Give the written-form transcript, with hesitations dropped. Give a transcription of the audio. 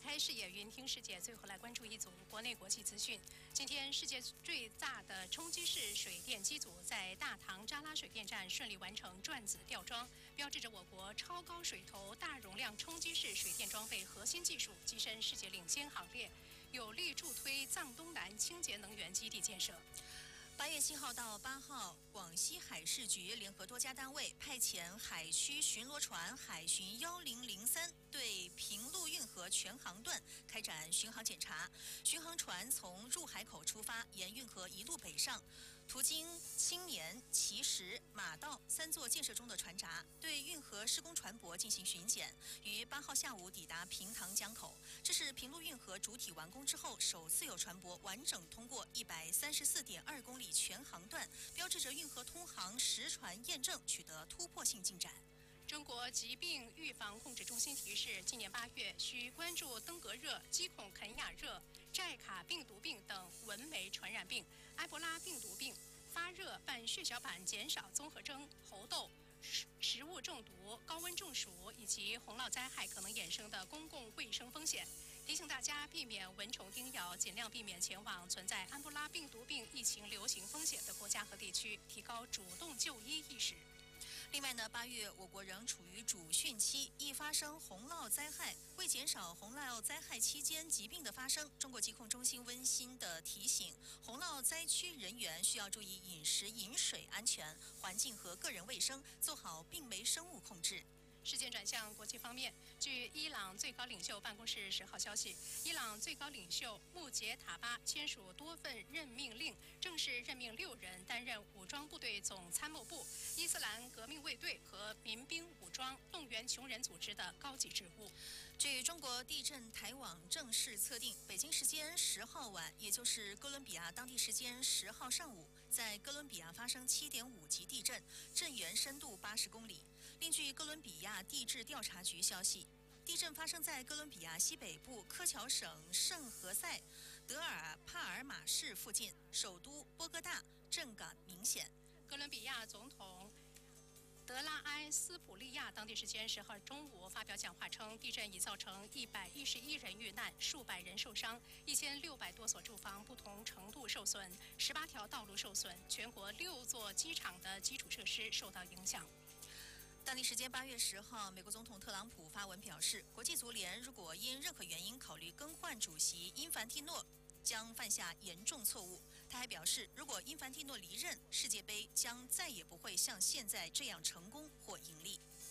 开视野，云听世界。最后来关注一组国内国际资讯。今天，世界最大的冲击式水电机组在大唐扎拉水电站顺利完成转子吊装，标志着我国超高水头大容量冲击式水电装备核心技术跻身世界领先行列，有力助推藏东南清洁能源基地建设。 8月7号到8号，广西海事局联合多家单位派遣海区巡逻船海巡1003对平陆运河全航段开展巡航检查。巡航船从入海口出发，沿运河一路北上，途经青年、奇石、马道3座建设中的船闸，对运河施工船舶进行巡检。于8号下午抵达平塘江口，这是平陆运河主体完工之后首次有船舶完整通过134.2公里全航段，标志着运河通航实船验证取得突破性进展。 中国疾病预防控制中心提示，今年8月需关注登革热、基孔肯亚热、寨卡病毒病等蚊媒传染病、埃博拉病毒病、发热伴血小板减少综合征、猴痘、食物中毒、高温中暑以及洪涝灾害可能衍生的公共卫生风险，提醒大家避免蚊虫叮咬，尽量避免前往存在安布拉病毒病疫情流行风险的国家和地区，提高主动就医意识。 另外呢，8月我国仍处于主汛期，易发生洪涝灾害。为减少洪涝灾害期间疾病的发生，中国疾控中心温馨的提醒，洪涝灾区人员需要注意饮食饮水安全、环境和个人卫生，做好病媒生物控制。 事件转向国际方面，据伊朗最高领袖办公室10号消息，伊朗最高领袖穆杰塔巴签署多份任命令，正式任命6人担任武装部队总参谋部、伊斯兰革命卫队和民兵武装动员穷人组织的高级职务。 据中国地震台网正式测定，北京时间10号晚，也就是哥伦比亚当地时间10号上午，在哥伦比亚发生7.5级地震，震源深度80公里。另据哥伦比亚地质调查局消息，地震发生在哥伦比亚西北部科乔省圣何塞德尔帕尔马市附近，首都波哥大震感明显。 哥伦比亚总统德拉埃斯普利亚当地时间10号中午发表讲话称，地震已造成111人遇难，数百人受伤，1600多所住房不同程度受损，18条道路受损，全国6座机场的基础设施受到影响。 当地时间8月10号，美国总统特朗普发文表示，国际足联如果因任何原因考虑更换主席因凡蒂诺，将犯下严重错误。他还表示，如果因凡蒂诺离任，世界杯将再也不会像现在这样成功或盈利。